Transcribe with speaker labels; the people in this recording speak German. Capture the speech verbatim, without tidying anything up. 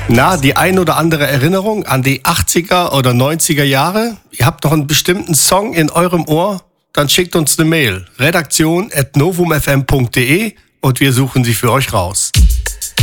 Speaker 1: Na, die ein oder andere Erinnerung an die achtziger oder neunziger Jahre? Ihr habt noch einen bestimmten Song in eurem Ohr? Dann schickt uns eine Mail. redaktion at novumfm punkt de und wir suchen sie für euch raus.